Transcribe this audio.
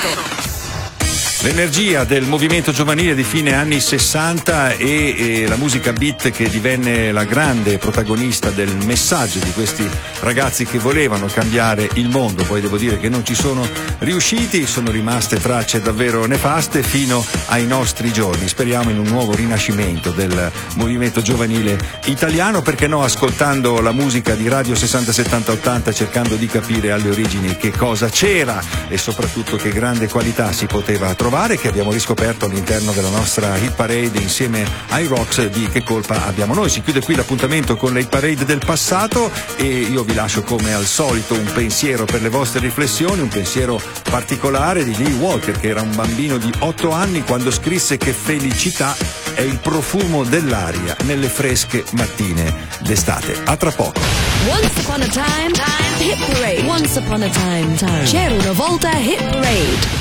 L'energia del movimento giovanile di fine anni 60 e la musica beat che divenne la grande protagonista del messaggio di questi ragazzi che volevano cambiare il mondo. Poi devo dire che non ci sono riusciti, sono rimaste tracce davvero nefaste fino ai nostri giorni. Speriamo in un nuovo rinascimento del movimento giovanile italiano, perché no, ascoltando la musica di Radio 60 70 80, cercando di capire alle origini che cosa c'era e soprattutto che grande qualità si poteva trovare, che abbiamo riscoperto all'interno della nostra hit parade insieme ai Rocks di Che colpa abbiamo noi. Si chiude qui l'appuntamento con le hit parade del passato e io vi lascio come al solito un pensiero per le vostre riflessioni, un pensiero particolare di Lee Walker, che era un bambino di 8 anni quando scrisse che felicità è il profumo dell'aria nelle fresche mattine d'estate. A tra poco. Once upon a time, hit parade. Once upon a time. C'era una volta hit parade.